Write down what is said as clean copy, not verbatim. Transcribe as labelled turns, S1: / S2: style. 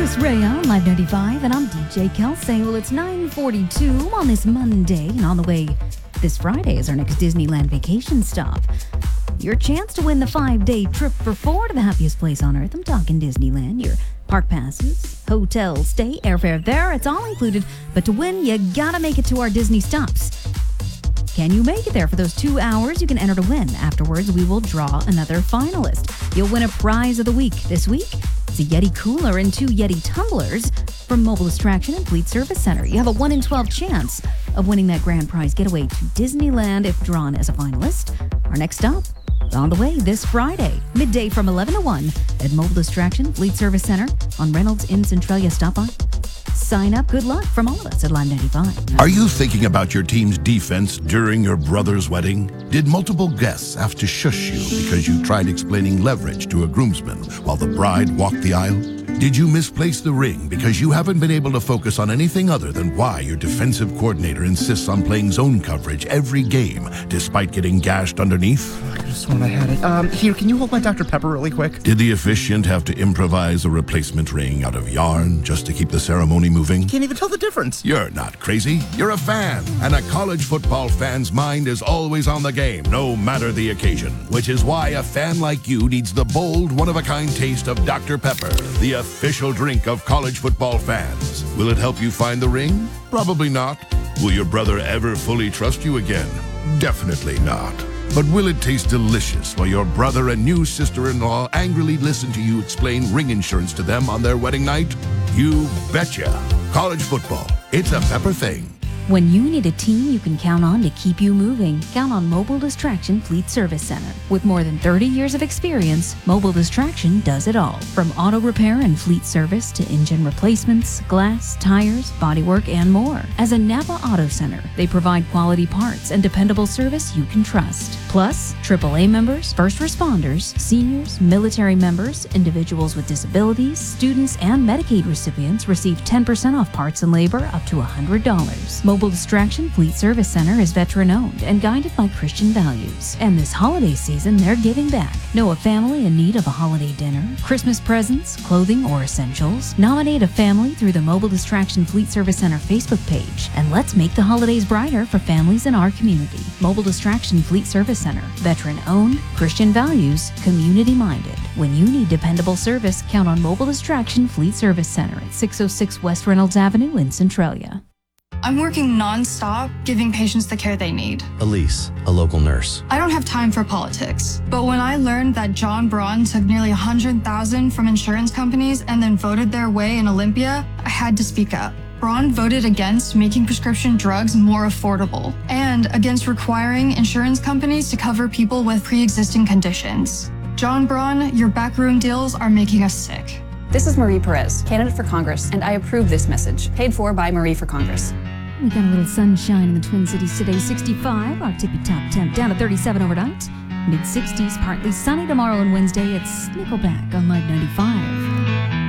S1: Chris Ray on Live 95, and I'm DJ Kelsey. Well, it's 9:42 on this Monday, and on the way this Friday is our next Disneyland vacation stop. Your chance to win the 5-day trip for 4 to the happiest place on earth. I'm talking Disneyland. Your park passes, hotel stay, airfare there, it's all included. But to win, you gotta make it to our Disney stops. Can you make it there for those 2 hours? You can enter to win. Afterwards, we will draw another finalist. You'll win a prize of the week. This week, it's a Yeti cooler and 2 Yeti tumblers from Mobile Distraction and Fleet Service Center. You have a 1 in 12 chance of winning that grand prize getaway to Disneyland if drawn as a finalist. Our next stop is on the way this Friday, midday from 11 to 1 at Mobile Distraction Fleet Service Center on Reynolds in Centralia. Stop by. Sign up. Good luck from all of us at Live 95.
S2: Are you thinking about your team's defense during your brother's wedding? Did multiple guests have to shush you because you tried explaining leverage to a groomsman while the bride walked the aisle? Did you misplace the ring because you haven't been able to focus on anything other than why your defensive coordinator insists on playing zone coverage every game despite getting gashed underneath?
S3: I could have sworn I had it. Here, can you hold my Dr. Pepper really quick?
S2: Did the officiant have to improvise a replacement ring out of yarn just to keep the ceremony moving?
S3: Can't even tell the difference.
S2: You're not crazy. You're a fan. And a college football fan's mind is always on the game, no matter the occasion. Which is why a fan like you needs the bold, one-of-a-kind taste of Dr. Pepper, the official drink of college football fans. Will it help you find the ring? Probably not. Will your brother ever fully trust you again? Definitely not. But will it taste delicious while your brother and new sister-in-law angrily listen to you explain ring insurance to them on their wedding night? You betcha. College football. It's a Pepper thing.
S1: When you need a team you can count on to keep you moving, count on Mobile Distraction Fleet Service Center. With more than 30 years of experience, Mobile Distraction does it all. From auto repair and fleet service to engine replacements, glass, tires, bodywork, and more. As a Napa Auto Center, they provide quality parts and dependable service you can trust. Plus, AAA members, first responders, seniors, military members, individuals with disabilities, students, and Medicaid recipients receive 10% off parts and labor up to $100. Mobile Distraction Fleet Service Center is veteran-owned and guided by Christian values. And this holiday season, they're giving back. Know a family in need of a holiday dinner, Christmas presents, clothing, or essentials? Nominate a family through the Mobile Distraction Fleet Service Center Facebook page. And let's make the holidays brighter for families in our community. Mobile Distraction Fleet Service Center. Veteran-owned, Christian values, community-minded. When you need dependable service, count on Mobile Distraction Fleet Service Center at 606 West Reynolds Avenue in Centralia.
S4: I'm working non-stop, giving patients the care they need.
S5: Elise, a local nurse.
S4: I don't have time for politics. But when I learned that John Braun took nearly $100,000 from insurance companies and then voted their way in Olympia, I had to speak up. Braun voted against making prescription drugs more affordable and against requiring insurance companies to cover people with pre-existing conditions. John Braun, your backroom deals are making us sick.
S6: This is Marie Perez, candidate for Congress, and I approve this message, paid for by Marie for Congress.
S1: We got a little sunshine in the Twin Cities today, 65. Our tippy top temp down to 37 overnight. Mid-60s, partly sunny tomorrow and Wednesday. It's Nickelback on Live 95.